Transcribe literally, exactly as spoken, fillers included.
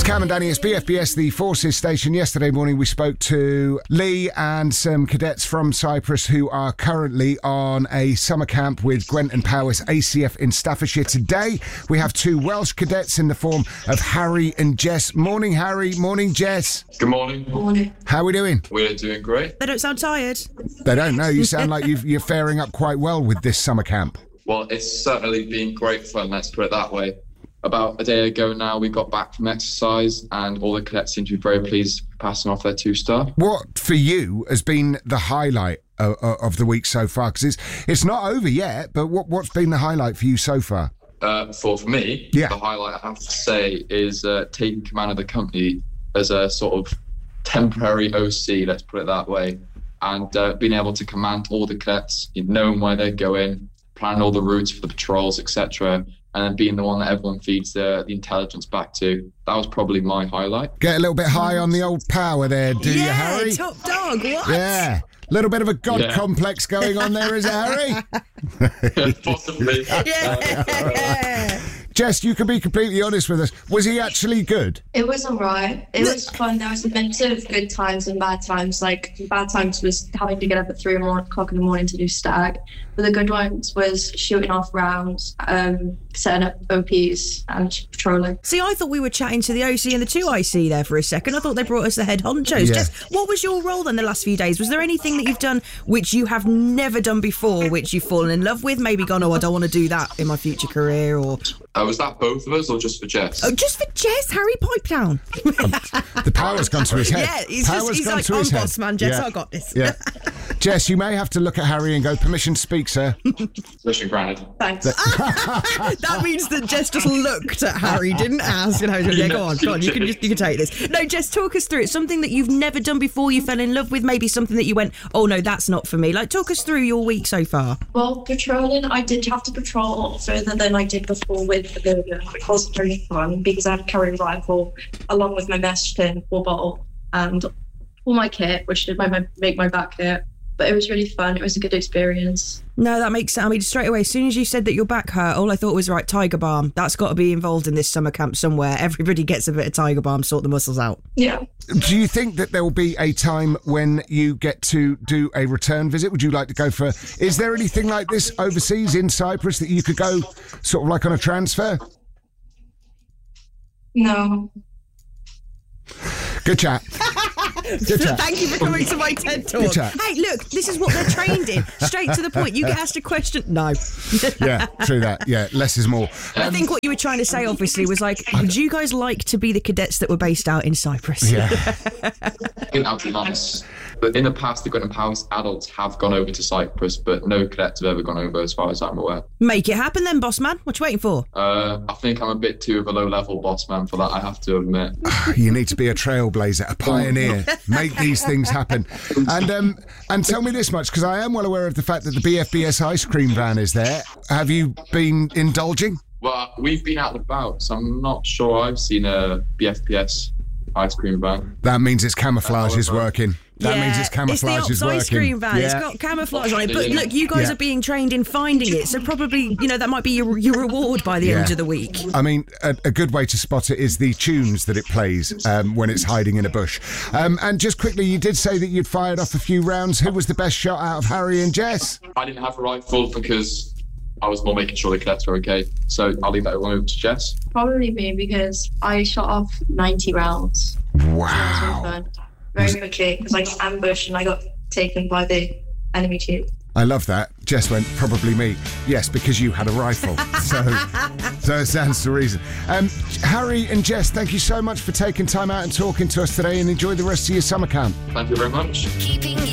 Cam and Danny, it's B F B S, the Forces station. Yesterday morning we spoke to Lee and some cadets from Cyprus who are currently on a summer camp with Gwent and Powys A C F in Staffordshire. Today we have two Welsh cadets in the form of Harry and Jess. Morning Harry, morning Jess. Good morning. Morning. How are we doing? We're doing great. They don't sound tired. They don't know. You sound like you've, you're faring up quite well with this summer camp. Well, it's certainly been great fun, let's put it that way. About a day ago now, we got back from exercise and all the cadets seem to be very pleased passing off their two-star. What, for you, has been the highlight of, of the week so far? Because it's, it's not over yet, but what, what's been the highlight for you so far? Uh, for, for me, yeah. the highlight, I have to say, is uh, taking command of the company as a sort of temporary O C, let's put it that way, and uh, being able to command all the cadets, knowing where they're going, planning all the routes for the patrols, et cetera, and then being the one that everyone feeds the, the intelligence back to. That was probably my highlight. Get a little bit high on the old power there, do yeah, you, Harry? Yeah, top dog, what? Yeah, a little bit of a god yeah. complex going on there, is it, Harry? Possibly. Yeah. Jess, you can be completely honest with us. Was he actually good? It was alright. It was fun. There was a mix of good times and bad times. Like, bad times was having to get up at three o'clock in the morning to do stag. But the good ones was shooting off rounds, um, setting up O Ps and patrolling. See, I thought we were chatting to the O C and the two I C there for a second. I thought they brought us the head honchos. Yeah. Jess, what was your role then the last few days? Was there anything that you've done which you have never done before, which you've fallen in love with? Maybe gone, oh, I don't want to do that in my future career, or... Uh, was that both of us or just for Jess? Oh, just for Jess, Harry, pipe down. The power's gone to his head. Yeah, he's, power's just, he's gone like, to I'm his head. boss man, Jess, Yeah. I got this. Yeah. Jess, you may have to look at Harry and go, permission to speak, sir. Permission granted. Thanks. That means that Jess just looked at Harry, didn't ask, and Harry's like, yeah, go on, go on, you can just you can take this. No, Jess, talk us through it. Something that you've never done before, you fell in love with, maybe something that you went, oh no, that's not for me. Like, talk us through your week so far. Well, patrolling, I did have to patrol further than I did before with the Burger. It was very fun because I had to carry a rifle along with my message tin, full bottle, and all my kit, which did my, make my back hurt. But it was really fun. It was a good experience. No, that makes sense. I mean, straight away, as soon as you said that your back hurt, all I thought was, right, Tiger Balm. That's got to be involved in this summer camp somewhere. Everybody gets a bit of Tiger Balm, sort the muscles out. Yeah. Do you think that there will be a time when you get to do a return visit? Would you like to go for... Is there anything like this overseas in Cyprus that you could go sort of like on a transfer? No. Good chat. Good chat. Thank you for coming to my TED Talk. Good chat. Hey, look, this is what they're trained in. Straight to the point. You get asked a question. No. Yeah, true that. Yeah, less is more. I think what you were trying to say, obviously, was like, would you guys like to be the cadets that were based out in Cyprus? Yeah. I think that would be nice. But in the past, the Gwent and Powys adults have gone over to Cyprus, but no cadets have ever gone over as far as I'm aware. Make it happen then, boss man. What you waiting for? Uh, I think I'm a bit too of a low-level boss man for that, I have to admit. You need to be a trailblazer, a pioneer. Make these things happen. And um, and tell me this much, because I am well aware of the fact that the B F B S ice cream van is there. Have you been indulging? Well, we've been out and about, so I'm not sure I've seen a B F P S ice cream van. That means its camouflage is Uh, working. That yeah, means its camouflage it's the is Ops working. ice cream van. Yeah. It's got camouflage on it. But look, you guys Yeah. are being trained in finding it, so probably, you know, that might be your, your reward by the Yeah. end of the week. I mean, a, a good way to spot it is the tunes that it plays um, when it's hiding in a bush. Um, and just quickly, you did say that you'd fired off a few rounds. Who was the best shot out of Harry and Jess? I didn't have a rifle because I was more making sure the cadets were okay. So I'll leave that one over to Jess. Probably me because I shot off ninety rounds. Wow. It was really fun. Very quickly because I got ambushed and I got taken by the enemy team. I love that. Jess went, probably me. Yes, because you had a rifle. so, so it stands to reason. Um, Harry and Jess, thank you so much for taking time out and talking to us today, and enjoy the rest of your summer camp. Thank you very much. Keeping